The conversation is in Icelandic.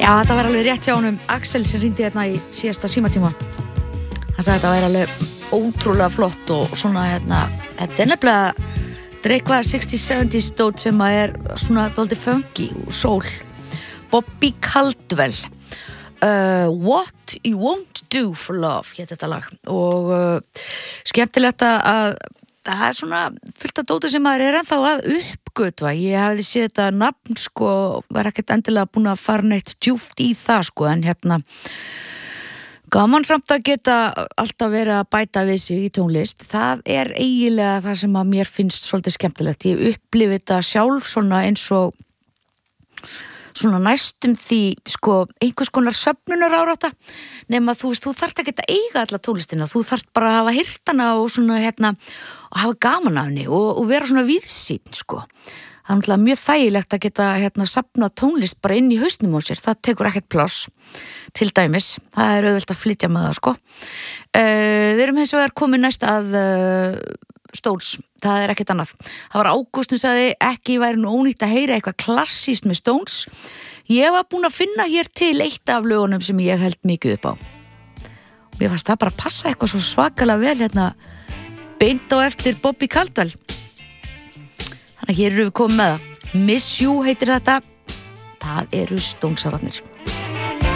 Já, þetta var alveg rétt hjá honum Axel sem hringdi hérna í síðasta símatíma. Hann sagði að þetta væri alveg ótrúlega flott og svona hérna, þetta nefnilega eitthvað 60-70s stót sem að svona dálítið funky og soul. Bobby Caldwell. What You Won't Do for Love hét þetta lag og skemmtilegt að það svona fullt af dóti sem maður ennþá að uppgötva. Ég hafði séð þetta nafn sko, var ekkert endilega búin að fara neitt djúpt í það sko, en hérna gaman samt að geta alltaf verið að bæta við sig í tónlist. Það eiginlega það sem að mér finnst svolítið skemmtilegt. Ég upplifi þetta sjálf svona eins og svona næstum því sko einhvers konar söfnunarárátta nema þú veist, þú þarft ekki að eiga alla tónlistina, þú þarft bara að hafa heyrt hana og svona hérna og hafa gaman af henni og vera svona víðsýn sko. Það náttúrulega mjög þægilegt að geta hérna safnað tónlist bara inn í hausnum á sér, það tekur ekkert pláss til dæmis, það auðvelt að flytja með það sko. Við erum hins vegar komin næst að Stones, það ekkert annað. Það var Ágúst sem sagði ekki væri nú ónýtt að heyra eitthvað klassískt með Stones. Ég var búin að finna hér til eitt af lögunum sem ég held mikið upp á. Og ég fannst það bara að passa eitthvað svo svakalega vel hérna beint á eftir Bobby Caldwell. Þannig að hér erum við komið með það. Miss You heitir þetta. Það eru Stonesararnir.